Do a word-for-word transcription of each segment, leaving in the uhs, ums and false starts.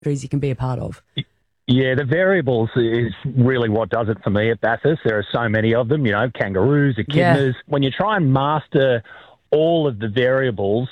you can be a part of. Yeah, the variables is really what does it for me at Bathurst. There are so many of them, you know, kangaroos, echidnas. Yeah. When you try and master all of the variables,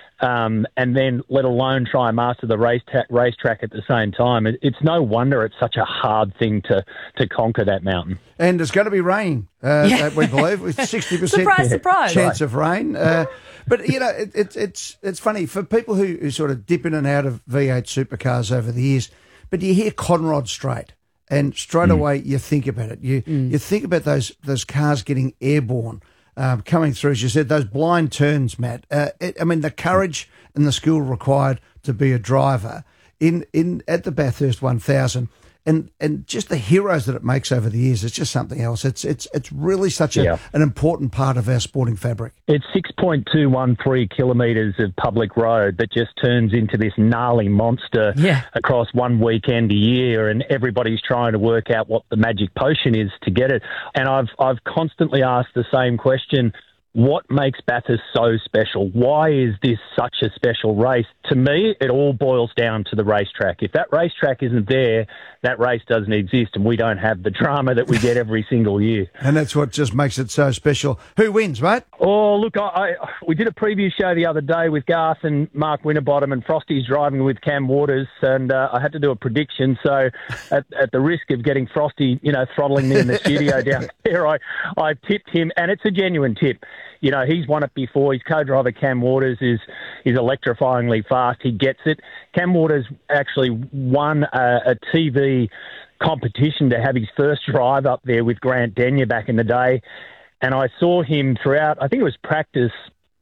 um, and then let alone try and master the race ta- racetrack at the same time, it, it's no wonder it's such a hard thing to, to conquer that mountain. And it's going to be rain, uh, yeah. we believe, with sixty percent surprise, surprise. chance of rain. Uh, but, you know, it, it, it's it's funny, for people who, who sort of dip in and out of V eight supercars over the years, but you hear Conrod Straight, and straight mm. away you think about it. You mm. you think about those those cars getting airborne, um, coming through, as you said, those blind turns, Matt. Uh, it, I mean, the courage and the skill required to be a driver in, in at the Bathurst one thousand, and and just the heroes that it makes over the years. It's just something else. It's it's it's really such a, yeah. an important part of our sporting fabric. It's six point two one three kilometres of public road that just turns into this gnarly monster yeah. across one weekend a year, and everybody's trying to work out what the magic potion is to get it. And I've I've constantly asked the same question. What makes Bathurst so special? Why is this such a special race? To me, it all boils down to the racetrack. If that racetrack isn't there, that race doesn't exist, and we don't have the drama that we get every single year. And that's what just makes it so special. Who wins, mate? Oh, look, I, I, we did a preview show the other day with Garth and Mark Winterbottom, and Frosty's driving with Cam Waters, and uh, I had to do a prediction. So at, at the risk of getting Frosty, you know, throttling me in the studio down there, I, I tipped him, and it's a genuine tip. You know, he's won it before. His co-driver, Cam Waters, is is electrifyingly fast. He gets it. Cam Waters actually won a, a T V competition to have his first drive up there with Grant Denyer back in the day. And I saw him throughout, I think it was practice,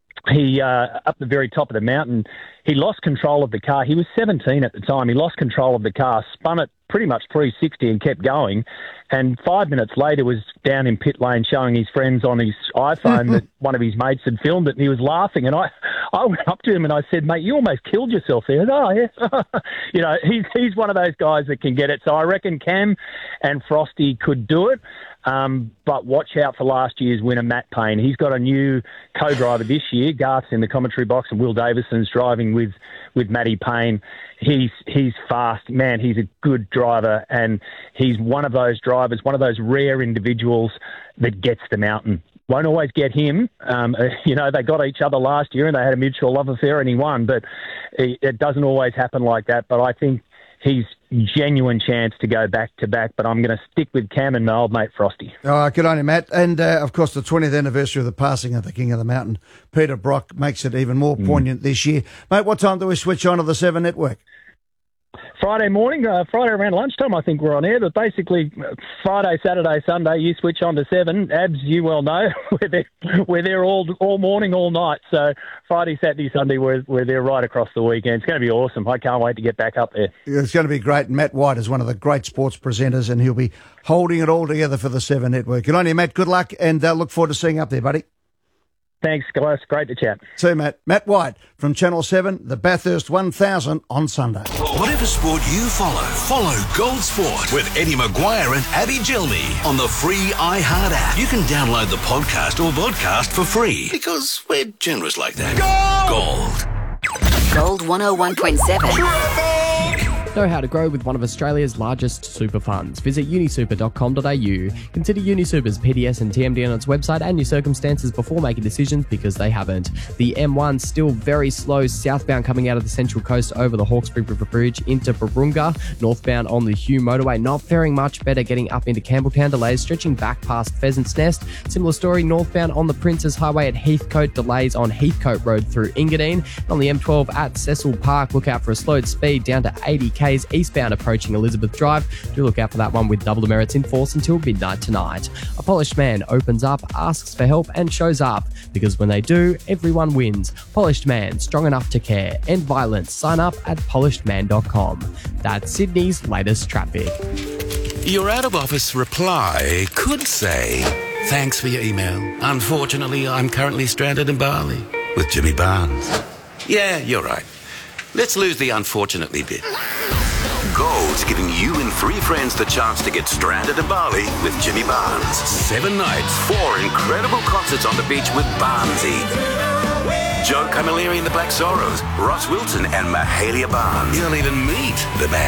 he uh, up the very top of the mountain, he lost control of the car. He was seventeen at the time. He lost control of the car, spun it pretty much three sixty and kept going. And five minutes later was down in pit lane showing his friends on his iPhone that one of his mates had filmed it, and he was laughing. And I, I went up to him and I said, mate, you almost killed yourself there. And, oh, yeah. You know, he's, he's one of those guys that can get it. So I reckon Cam and Frosty could do it. Um, but watch out for last year's winner, Matt Payne. He's got a new co-driver this year. Garth's in the commentary box and Will Davison's driving with, with Matty Payne. He's he's fast. Man, he's a good driver, and he's one of those drivers, one of those rare individuals that gets the mountain. Won't always get him. Um, you know, they got each other last year and they had a mutual love affair and he won, but it, it doesn't always happen like that. But I think he's genuine chance to go back to back, but I'm going to stick with Cam and my old mate Frosty. Oh, good on you, Matt. And, uh, of course, the twentieth anniversary of the passing of the King of the Mountain, Peter Brock, makes it even more poignant mm. this year. Mate, what time do we switch on to the Seven Network? Friday morning, uh, Friday around lunchtime, I think we're on air. But basically, Friday, Saturday, Sunday, you switch on to seven. Abs, you well know, we're there, we're there all all morning, all night. So Friday, Saturday, Sunday, we're, we're there right across the weekend. It's going to be awesome. I can't wait to get back up there. It's going to be great. Matt White is one of the great sports presenters, and he'll be holding it all together for the Seven Network. Good on you, Matt. Good luck, and uh, look forward to seeing you up there, buddy. Thanks, guys. Great to chat. See you, Matt. Matt White from Channel seven, the Bathurst one thousand on Sunday. Whatever sport you follow, follow Gold Sport with Eddie Maguire and Abby Gilney on the free iHeart app. You can download the podcast or vodcast for free because we're generous like that. Gold! Gold! Gold one oh one point seven. Know how to grow with one of Australia's largest super funds. Visit unisuper dot com dot a u. Consider Unisuper's P D S and T M D on its website and your circumstances before making decisions, because they haven't. The M one still very slow southbound coming out of the Central Coast over the Hawkesbury River Bridge into Barunga. Northbound on the Hugh Motorway not faring much better, getting up into Campbelltown. Delays stretching back past Pheasant's Nest. Similar story northbound on the Princes Highway at Heathcote. Delays on Heathcote Road through Engadine. On the M twelve at Cecil Park, look out for a slowed speed down to eighty k's eastbound approaching Elizabeth Drive. Do look out for that one with double demerits in force until midnight tonight. A polished man opens up, asks for help and shows up, because when they do, everyone wins. Polished Man, strong enough to care. End violence. Sign up at polished man dot com. That's Sydney's latest traffic. Your out-of-office reply could say, thanks for your email. Unfortunately, I'm currently stranded in Bali with Jimmy Barnes. Yeah, you're right. Let's lose the unfortunately bit. Gold's giving you and three friends the chance to get stranded in Bali with Jimmy Barnes. Seven nights, four incredible concerts on the beach with Barnesy. Joe Camilleri and the Black Zorros, Ross Wilson and Mahalia Barnes. You'll even meet the band.